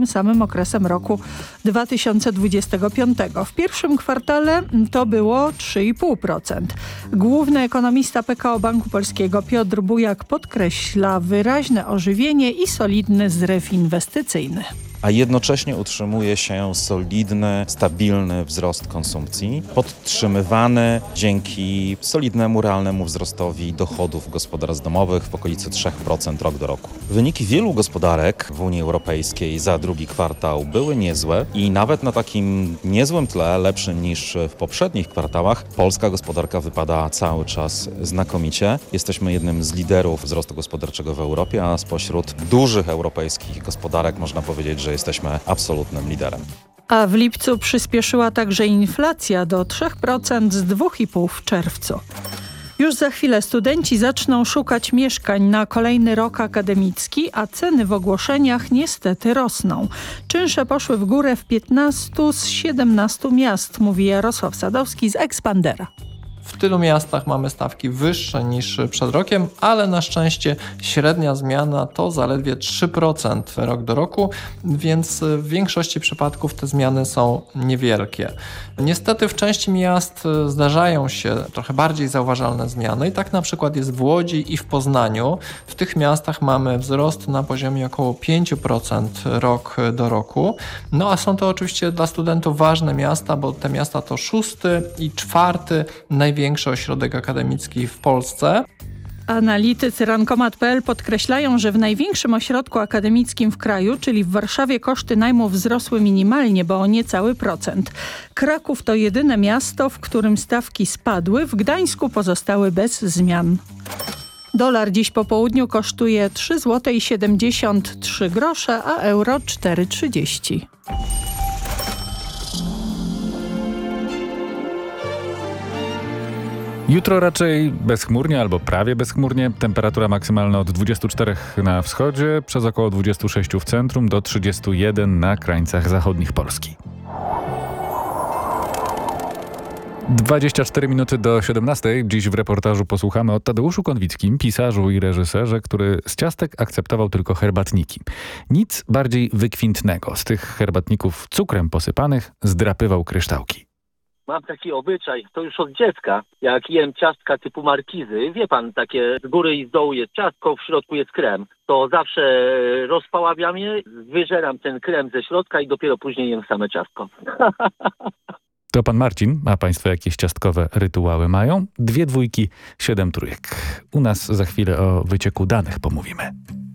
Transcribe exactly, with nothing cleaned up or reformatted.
tym samym okresem roku dwa tysiące dwudziestego piątego. W pierwszym kwartale to było trzy i pół procent. Główny ekonomista P K O Banku Polskiego Piotr Bujak podkreśla wyraźne ożywienie i solidny zryw inwestycyjny. A jednocześnie utrzymuje się solidny, stabilny wzrost konsumpcji, podtrzymywany dzięki solidnemu, realnemu wzrostowi dochodów gospodarstw domowych w okolicy trzy procent rok do roku. Wyniki wielu gospodarek w Unii Europejskiej za drugi kwartał były niezłe i nawet na takim niezłym tle, lepszym niż w poprzednich kwartałach, polska gospodarka wypada cały czas znakomicie. Jesteśmy jednym z liderów wzrostu gospodarczego w Europie, a spośród dużych europejskich gospodarek można powiedzieć, że jesteśmy absolutnym liderem. A w lipcu przyspieszyła także inflacja do trzy procent z dwa i pół procent w czerwcu. Już za chwilę studenci zaczną szukać mieszkań na kolejny rok akademicki, a ceny w ogłoszeniach niestety rosną. Czynsze poszły w górę w piętnastu z siedemnastu miast, mówi Jarosław Sadowski z Expandera. W tylu miastach mamy stawki wyższe niż przed rokiem, ale na szczęście średnia zmiana to zaledwie trzy procent rok do roku, więc w większości przypadków te zmiany są niewielkie. Niestety w części miast zdarzają się trochę bardziej zauważalne zmiany i tak na przykład jest w Łodzi i w Poznaniu. W tych miastach mamy wzrost na poziomie około pięć procent rok do roku. No a są to oczywiście dla studentów ważne miasta, bo te miasta to szósty i czwarty największy Największy ośrodek akademicki w Polsce. Analitycy Rankomat kropka p l podkreślają, że w największym ośrodku akademickim w kraju, czyli w Warszawie, koszty najmu wzrosły minimalnie, bo o niecały procent. Kraków to jedyne miasto, w którym stawki spadły, w Gdańsku pozostały bez zmian. Dolar dziś po południu kosztuje trzy złote siedemdziesiąt trzy grosze, a euro cztery trzydzieści. Jutro raczej bezchmurnie albo prawie bezchmurnie. Temperatura maksymalna od dwudziestu czterech na wschodzie, przez około dwudziestu sześciu w centrum do trzydziestu jeden na krańcach zachodnich Polski. dwadzieścia cztery minuty do siedemnastej. Dziś w reportażu posłuchamy o Tadeuszu Konwickim, pisarzu i reżyserze, który z ciastek akceptował tylko herbatniki. Nic bardziej wykwintnego. Z tych herbatników cukrem posypanych zdrapywał kryształki. Mam taki obyczaj, to już od dziecka, jak jem ciastka typu markizy, wie pan, takie z góry i z dołu jest ciastko, w środku jest krem, to zawsze rozpaławiam je, wyżeram ten krem ze środka i dopiero później jem same ciastko. To pan Marcin, a państwo jakieś ciastkowe rytuały mają? Dwie dwójki, siedem trójek. U nas za chwilę o wycieku danych pomówimy.